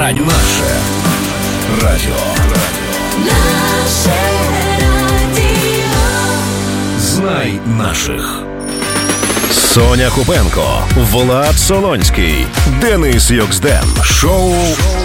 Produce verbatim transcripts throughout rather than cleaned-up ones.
радіо. Наше радіо. Наше радіо. Знай наших. Соня Купенко, Влад Солонський, Денис Йоксден. Шоу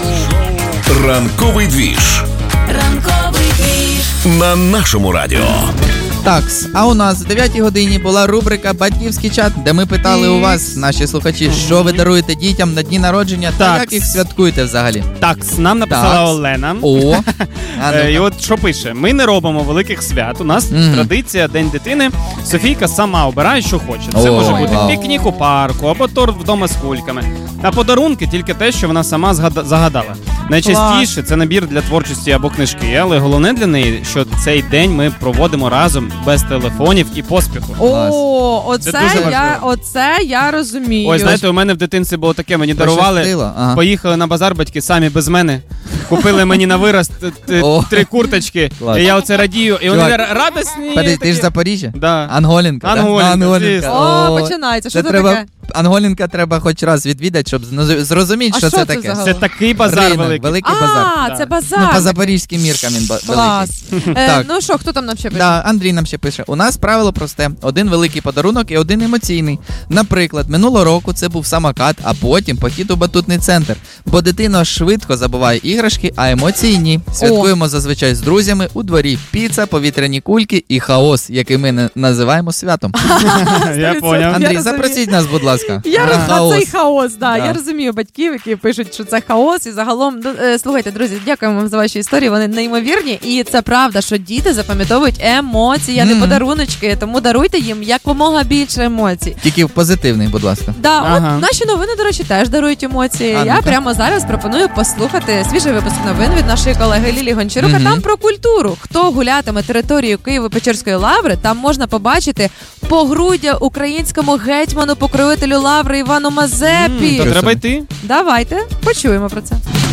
«Ранковий двіж». Ранковий двіж. На нашому радіо. Так, а у нас в дев'ятій годині була рубрика «Батьківський чат», де ми питали у вас, наші слухачі, що ви даруєте дітям на дні народження та Так. як їх святкуєте взагалі. Так, нам написала Так. Олена. О, а Е, І ну-ка. от що пише: ми не робимо великих свят. У нас Мгм. традиція День дитини. Софійка сама обирає, що хоче. Це О, може бути вау. пікнік у парку або торт вдома з кульками. А подарунки тільки те, що вона сама згада- загадала. Найчастіше це набір для творчості або книжки, але головне для неї, що цей день ми проводимо разом без телефонів і поспіху. Клас. О, оце Це дуже я, важливо. оце я розумію. Ой, знаєте, у мене в дитинстві було таке, мені дарували, Пощастило, ага. поїхали на базар батьки самі без мене, купили мені на вирост т- т- О. три курточки, Клас. і я оце радію, і вони Чувак, ра- радісні. Подожди, ти ж такі. Запоріжжя? Да. Анголінка, да? Анголінка, Анголінка. звісно. О, починається. Що Це це треба, таке? Анголінка треба хоч раз відвідати, щоб зно- зрозуміти, А що що це це таке. взагалі? Це такий базар Ринок, великий. великий базар. А, Да. це базар. Ну, по запорізьким міркам він ба- Клас. великий. Е, Так. ну що, хто там нам ще пише? Да, Андрій нам ще пише. У нас правило просте: один великий подарунок і один емоційний. Наприклад, минулого року це був самокат, а потім похід у батутний центр. Бо дитина швидко забуває іграшки, а емоції ні. Святкуємо зазвичай з друзями у дворі. Піца, повітряні кульки і хаос, який ми не називаємо святом. Я поняв. Андрій, розумію. запросіть нас, будь ласка. Я На роз... на хаос. цей хаос, да. Да. Я розумію батьків, які пишуть, що це хаос. І загалом, ну, е, слухайте, друзі, дякуємо вам за ваші історії. Вони неймовірні. І це правда, що діти запам'ятовують емоції, а не Мгм. подаруночки. Тому даруйте їм якомога більше емоцій. Тільки в позитивний, будь ласка. Да, Ага. от наші новини, до речі, теж дарують емоції. А, Я ну-ка. прямо зараз пропоную послухати свіжий випуск новин від нашої колеги Лілії Гончарук. Мгм. А там про культуру. Хто гулятиме територією Києво-Печерської лаври, там можна побачити погруддя українському гетьману, покровителю лаври Івану Мазепі. То Що треба собі? йти. Давайте почуємо про це.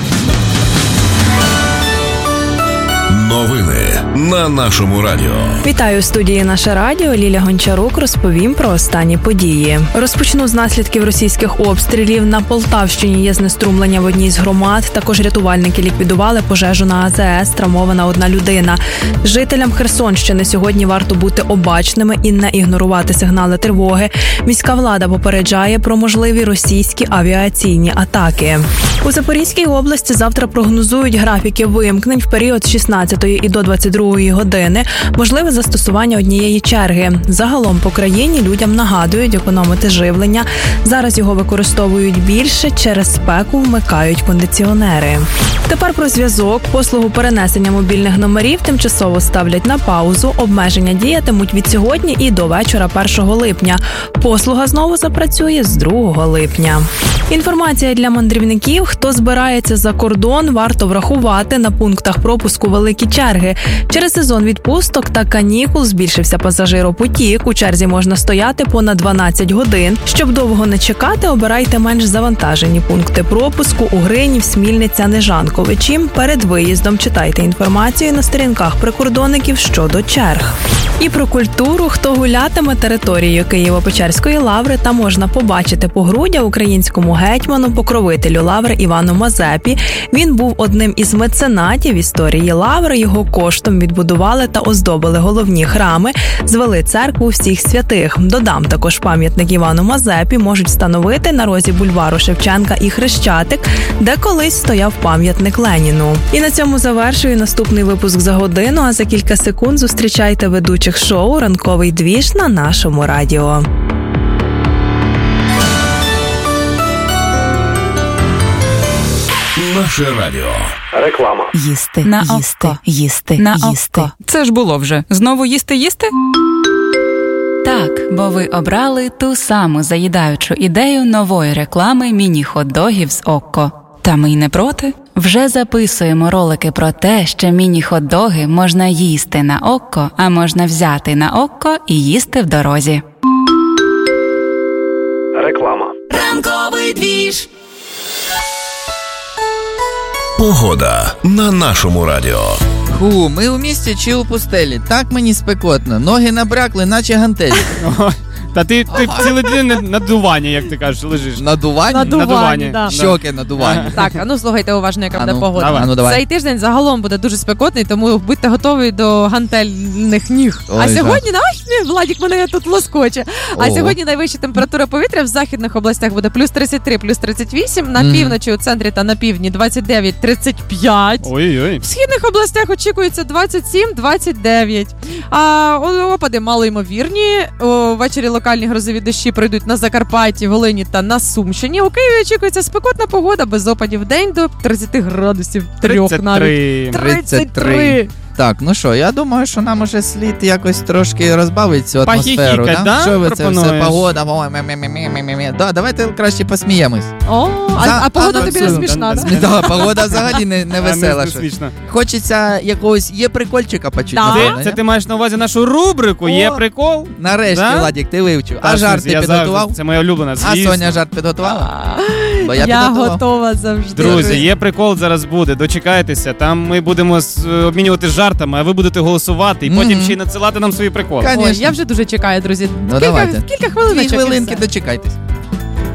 Новини на нашому радіо. Вітаю у студії «Наше радіо». Ліля Гончарук розповім про останні події. Розпочну з наслідків російських обстрілів. На Полтавщині є знеструмлення в одній з громад. Також рятувальники ліквідували пожежу на А З С. Травмована одна людина. Жителям Херсонщини сьогодні варто бути обачними і не ігнорувати сигнали тривоги. Міська влада попереджає про можливі російські авіаційні атаки. У Запорізькій області завтра прогнозують графіки вимкнень в період з шістнадцятої і до двадцять другої години. Можливе застосування однієї черги. Загалом по країні людям нагадують економити живлення. Зараз його використовують більше, через спеку вмикають кондиціонери. Тепер про зв'язок. Послугу перенесення мобільних номерів тимчасово ставлять на паузу. Обмеження діятимуть від сьогодні і до вечора першого липня. Послуга знову запрацює з другого липня. Інформація для мандрівників. Хто збирається за кордон, варто врахувати: на пунктах пропуску великі черги. Через сезон відпусток та канікул збільшився пасажиропотік. У черзі можна стояти понад дванадцять годин. Щоб довго не чекати, обирайте менш завантажені пункти пропуску у Гринів, Смільниця, Нежанковичі. Перед виїздом читайте інформацію на сторінках прикордонників щодо черг. І про культуру. Хто гулятиме територією Києво-Печерської лаври, та можна побачити погруддя українському гетьману, покровителю лаври Івану Мазепі. Він був одним із меценатів історії лаври. Його коштом відбудували та оздобили головні храми, звели церкву всіх святих. Додам, також пам'ятник Івану Мазепі можуть встановити на розі бульвару Шевченка і Хрещатик, де колись стояв пам'ятник Леніну. І на цьому завершую наступний випуск за годину, а за кілька секунд зустрічайте ведучих шоу «Ранковий двіж» на нашому радіо. Наше радіо. Реклама. Їсти, На їсти, око. їсти, На їсти. око. Це ж було вже. Знову їсти-їсти? Так, бо ви обрали ту саму заїдаючу ідею нової реклами міні-хот-догів з Окко. Та ми й не проти. Вже записуємо ролики про те, що міні-хот-доги можна їсти на Окко, а можна взяти на Окко і їсти в дорозі. Реклама. Ранковий двіж. Погода на нашому радіо. Ху, ми у місті чи у пустелі. Так мені спекотно. Ноги набрякли, наче гантелі. Та ти, ти цілий день на надуванні, як ти кажеш, лежиш. Надування? Надування, Надування. да. Щоки надування. Так, а ну слухайте уважно, яка буде Ану, погода. давай. Ану, давай. Цей тиждень загалом буде дуже спекотний, тому будьте готові до гантельних ніг. Ой, а жах. сьогодні, на ой, Владік мене тут лоскоче. А О. сьогодні найвища температура повітря в західних областях буде плюс тридцять три, плюс тридцять вісім, на Мгм. півночі, у центрі та на півдні двадцять дев'ять, тридцять п'ять. Ой-ой. В східних областях очікується двадцять сім, двадцять дев'ять. А о- опади малоймовірні. О, ввечері локальні грозові дощі пройдуть на Закарпатті, Волині та на Сумщині. У Києві очікується спекотна погода без опадів. День до тридцять градусів. Трьох навіть. тридцять три. тридцять три. Так, ну що, я думаю, що нам уже слід якось трошки розбавити цю атмосферу. Похихікать, да, Що ви це все пропонуєш? погода? Ой, мі-мі-мі-мі-мі-мі. Да, давайте краще посміємось. О, а, За- а погода а, тобі не абсолютно. смішна, да? Смі- Да, погода взагалі не, не А, весела. не щось. смішно. Хочеться якогось є прикольчика почути. Да. напевно, Ти, ні? це ти маєш на увазі нашу рубрику, є О. прикол? Нарешті, Да? Владік, ти вивчив. Та, А жарт щось, ти я підготував? завжди- Це моя улюблена, А звісно. Соня жарт підготувала? Бо я Я підготував. готова завжди. Друзі, є прикол зараз буде. Дочекайтеся. Там ми будемо з- обмінювати жартами, а ви будете голосувати і потім Мгм. ще й надсилати нам свої приколи. Конечно. Ой, я вже дуже чекаю, друзі. Ну, кілька, давайте. кілька Дві хвилиночок. і хвилинки все. дочекайтесь.